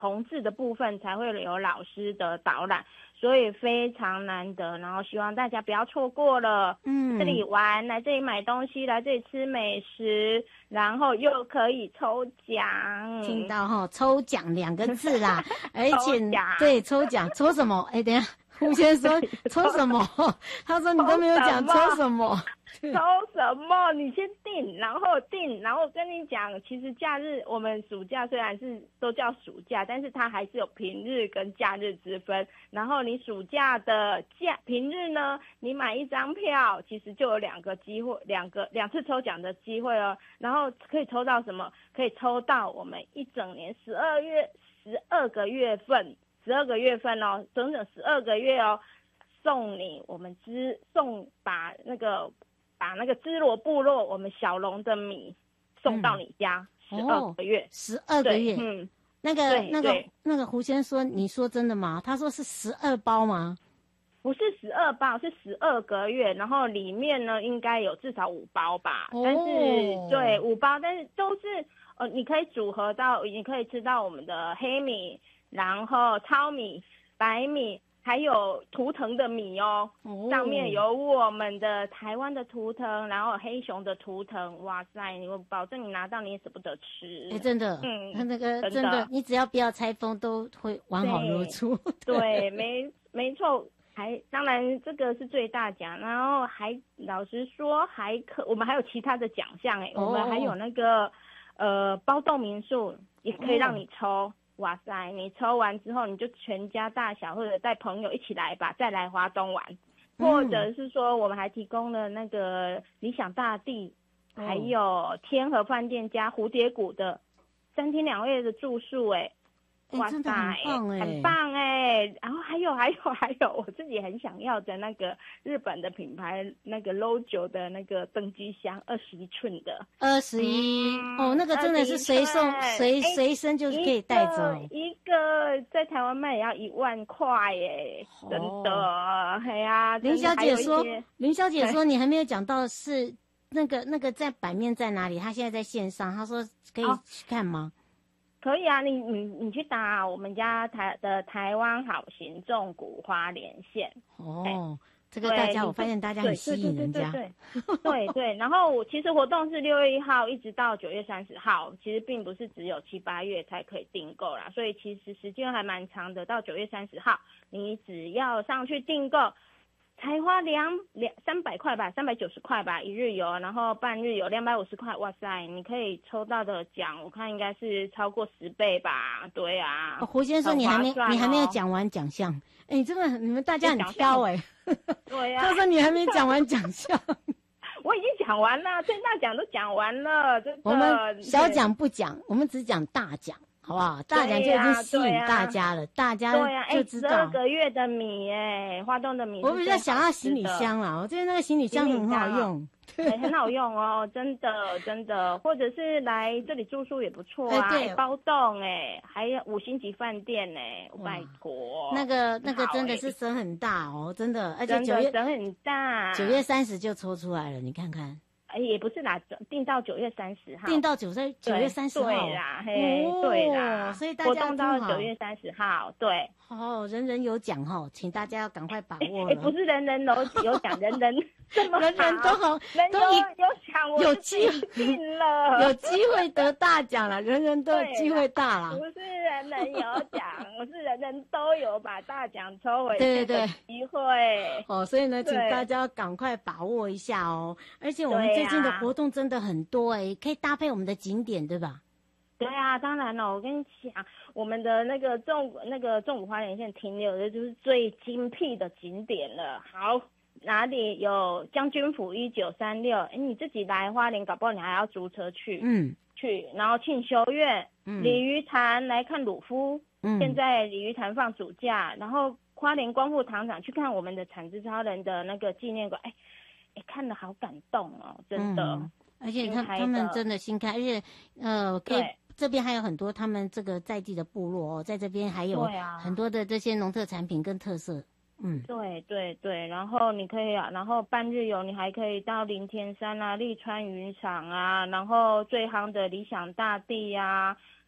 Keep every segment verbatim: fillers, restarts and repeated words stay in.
红字的部分才会有老师的导览，所以非常难得，然后希望大家不要错过了。嗯，这里玩，来这里买东西，来这里吃美食，然后又可以抽奖。 听到哈，抽奖两个字啦，而且对抽奖抽什么？哎，等一下。胡先生说抽什么？他说你都没有讲抽什么。 抽什么？你先定，然后定，然后跟你讲，其实假日我们暑假虽然是都叫暑假，但是它还是有平日跟假日之分。然后你暑假的假平日呢，你买一张票，其实就有两个机会，两个两次抽奖的机会哦。然后可以抽到什么？可以抽到我们一整年十二月十二个月份。十二个月份哦，整整十二个月哦，送你我们支送把那个把那个支罗部落我们小龙的米送到你家，十二个月， 十二个月， 嗯， 那个那个那个胡先生说，你说真的吗？他说是十二包吗？ 不是十二包，是十二个月，然后里面呢应该有至少五包吧，哦、但是对五包，但是都是呃，你可以组合到，你可以吃到我们的黑米。然后糙米、白米，还有图腾的米哦，哦上面有我们的台湾的图腾，然后黑熊的图腾，哇塞！我保证你拿到你也舍不得吃。 哎，真的，嗯，那个真的，你只要不要拆封，都会完好如初。 对，对没没错。还当然这个是最大奖，然后还老实说还可，我们还有其他的奖项哎，哦、我们还有那个呃包栋民宿也可以让你抽。哦哇塞！你抽完之后，你就全家大小或者带朋友一起来吧，再来花东玩，嗯、或者是说我们还提供了那个理想大地，哦、还有天河饭店加蝴蝶谷的三天两夜的住宿，哎，哇塞， 真的很棒哎， 很棒哎！然后还有还有还有，我自己很想要的那个日本的品牌那个 L O J O 的那个登机箱，二十一寸的， 二十一哦，那个真的是随送随随身就是可以带走， 一个在台湾卖也要一万块耶，哦、真的，哎呀、啊， 林小姐说，林小姐说你还没有讲到是那个那个在版面在哪里？她现在在线上，她说可以去看吗？ 哦可以啊，你你你去打我们家台的台湾好行纵谷花莲县哦，欸、这个大家我发现大家很吸引人家， 对对对对对对。然后其实活动是六月一号一直到九月三十号，其实并不是只有七八月才可以订购啦，所以其实时间还蛮长的，到九月三十号，你只要上去订购。才花两两三百块吧，三百九十块吧，一日游，然后半日游两百五十块，哇塞，你可以抽到的奖，我看应该是超过十倍吧，对啊。 哦、胡先生，你还没、哦、你还没有讲完奖项，哎、欸，真的你们大家很挑哎、欸。 对呀、啊。 他说你还没讲完奖项。 我已经讲完了，最大奖都讲完了，真的。 我们小奖不讲，我们只讲大奖。好不好？大奖就已经吸引大家了，大家就知道。 十二个月的米哎，花东的米。 我比较想要行李箱啦，我觉得那个行李箱很好用， 对，很好用哦，真的真的。或者是来这里住宿也不错啊，欸、包栋哎，还有五星级饭店哎，拜托。 那个那个真的是省很大哦，真的，而且九月省很大， 九月三十就抽出来了，你看看。 哎，也不是啦，定到九月三十号， 定到九月九月三十号， 对啦，嘿，哦、对啦， 所以大家活动到九月三十号，对， 哦，人人有奖哈，请大家要赶快把握了。 哎，不是人人有有奖，人人这么人人都好， 人都有有奖， 有机会定了， 有机会得大奖了，人人都有机会大了。 不是人人有奖，我是人人都有把大奖抽回对对对机会。 哦，所以呢，请大家赶快把握一下哦。而且我们最近的活动真的很多哎、欸，可以搭配我们的景点，对吧？ 对啊，当然了，我跟你讲，我们的那个纵那个纵谷花莲县停留的就是最精辟的景点了。好，哪里有将军府一九三六？哎，你自己来花莲，搞不好你还要租车去。嗯，去，然后庆修院、嗯、鲤鱼潭来看鲁夫。嗯，现在鲤鱼潭放暑假，然后花莲光复糖厂去看我们的产之超人的那个纪念馆。哎，哎，看了好感动哦，真的。嗯， 而且他他们真的新开，而且呃，可以这边还有很多他们这个在地的部落哦，在这边还有很多的这些农特产品跟特色。嗯， 对对对，然后你可以啊，然后半日游你还可以到林田山啊、立川渔场啊，然后最夯的理想大地啊，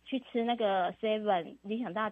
去吃那个 Seven 理想大